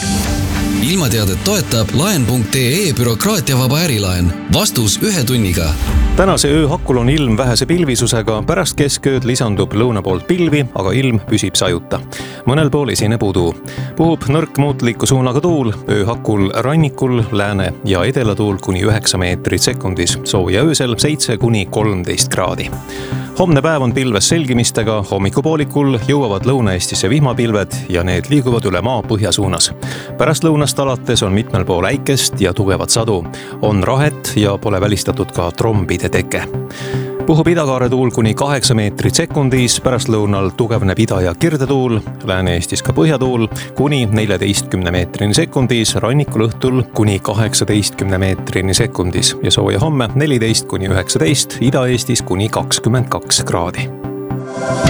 Ilmateadet toetab laen.ee bürokraatiavaba ärilaen. Vastus 1 tunniga. Tänase öö hakul on ilm vähese pilvisusega, pärast keskööd lisandub lõuna poolt pilvi, aga ilm püsib sajuta. Mõnel pool esineb udu. Puhub nõrk muutliku suunaga tuul, öö hakul rannikul, lääne ja edelatuul kuni 9 meetrit sekundis, sooja öösel 7–13 kraadi. Homne päev on pilves selgimistega, hommikupoolikul jõuavad Lõuna-Eestisse vihmapilved ja need liiguvad üle maa põhja suunas. Pärast lõunast alates on mitmel pool äikest ja tugevat sadu. On rahet ja pole välistatud ka trombide teke. Puhub idakaare tuul kuni 8 meetrit sekundis, pärast lõunal tugevneb ida- ja kirdetuul, Lääne-Eestis ka põhjatuul kuni 14 meetrini sekundis, rannikul õhtul kuni 18 meetrini sekundis ja sooja homme 14–19, Ida-Eestis kuni 22 kraadi.